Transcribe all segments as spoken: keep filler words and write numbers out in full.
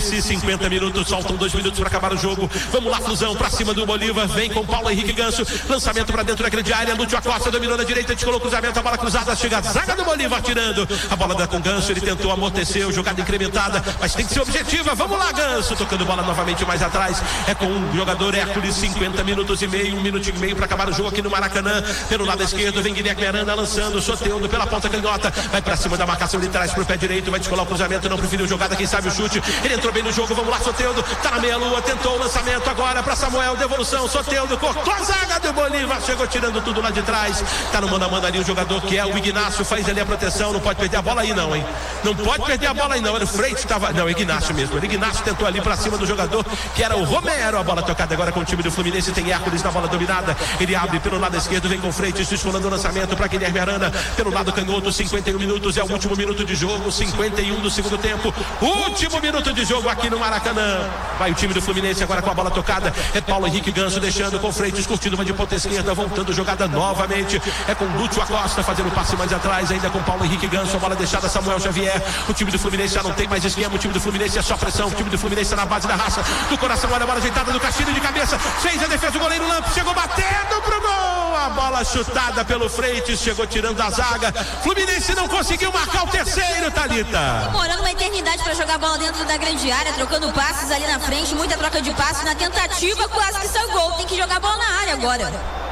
Fluminense, cinquenta minutos, faltam dois minutos para acabar o jogo. Vamos lá, Flusão, pra cima do Bolívar, vem com Paulo Henrique Ganso, lançamento para dentro da grande área, Lúcio Acosta dominou na direita, descolou o cruzamento, a bola cruzada, chega a zaga do Bolívar tirando, a bola dá com Ganso, ele tentou amortecer, jogada incrementada, mas tem que ser objetiva. Vamos lá, Ganso, tocando bola novamente mais atrás, é com um jogador Hércules, cinquenta minutos e meio, um minuto e meio para acabar o jogo aqui no Maracanã. Pelo lado esquerdo vem Guilherme Arana lançando, Soteldo pela ponta canhota, vai para cima da marcação, ele traz pro pé direito, vai descolar o cruzamento, não preferiu jogada, quem sabe o chute, ele entrou bem no jogo. Vamos lá, Soteldo, tá na meia lua, tentou o lançamento agora para Samuel, devolução, Soteldo cortou a zaga do Bolívar, chegou tirando tudo lá de trás, tá no mano a mano ali o jogador que é o Ignacio, faz ali a proteção, não pode perder a bola aí não, hein, não pode perder a bola aí não, era o Freitas que tava, não, Ignacio mesmo, o Ignacio tentou ali para cima do jogador que era o Romero, a bola tocada agora com o time do Fluminense, tem Hércules na bola dominada, ele abre pelo lado esquerdo, vem com Freitas, descolando o lançamento para Guilherme Arana, pelo lado canhoto, cinquenta e um minutos, é o último minuto de jogo, cinquenta e um do segundo tempo, último minuto de jogo aqui no Maracanã, vai o time do Fluminense agora com a bola tocada, é Paulo Henrique Ganso deixando com Freitas, curtindo uma de ponta esquerda, voltando jogada novamente, é com Lúcio Acosta fazendo o passe mais atrás, ainda com Paulo Henrique Ganso, a bola deixada Samuel Xavier, o time do Fluminense já não tem mais esquema, o time do Fluminense é só pressão, o time do Fluminense é na base da raça, do coração, olha a bola ajeitada do Castilho de cabeça, fez a defesa, o goleiro Lampo chegou batendo pro gol, a bola chutada pelo Freitas, chegou tirando a zaga, Fluminense não conseguiu marcar o terceiro, Thalita. Demorando uma eternidade para jogar a bola dentro da grande área, trocando passes ali na frente, muita troca de passes, na tentativa quase que saiu gol, tem que jogar a bola na área agora.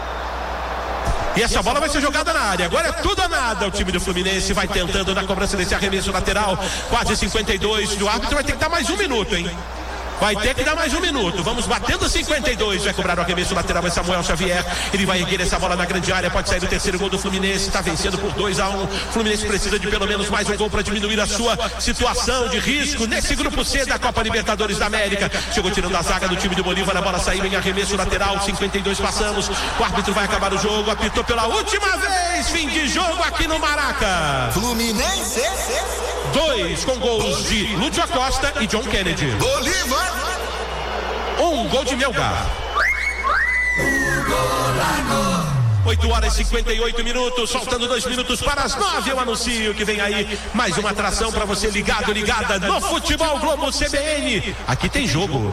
E essa bola vai ser jogada na área. Agora é tudo ou nada. O time do Fluminense vai tentando na cobrança desse arremesso lateral. Quase cinquenta e dois. O árbitro vai ter que dar mais um minuto, hein? Vai ter que dar mais um minuto. Vamos batendo cinquenta e dois. Vai cobrar o arremesso lateral. É Samuel Xavier. Ele vai erguer essa bola na grande área. Pode sair do terceiro gol do Fluminense. Está vencendo por dois a um. O Fluminense precisa de pelo menos mais um gol para diminuir a sua situação de risco nesse grupo C da Copa Libertadores da América. Chegou tirando a zaga do time do Bolívar. A bola saiu em arremesso lateral. cinquenta e dois passamos. O árbitro vai acabar o jogo. Apitou pela última vez. Fim de jogo aqui no Maraca. Fluminense dois com gols de Lúcio Acosta e John Kennedy. Bolívar um gol de Melgar. oito horas e cinquenta e oito minutos, faltando dois minutos para as nove. Eu anuncio que vem aí mais uma atração para você ligado, ligada no Futebol Globo C B N. Aqui tem jogo.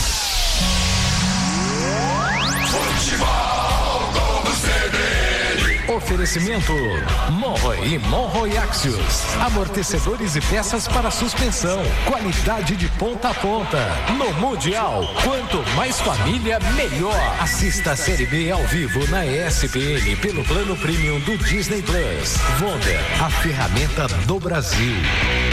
Futebol Globo C B N. Oferecimento Monroe e Monroe Axios, amortecedores e peças para suspensão, qualidade de ponta a ponta. No Mundial, quanto mais família, melhor. Assista a Série B ao vivo na E S P N pelo plano premium do Disney Plus. Wonder, a ferramenta do Brasil.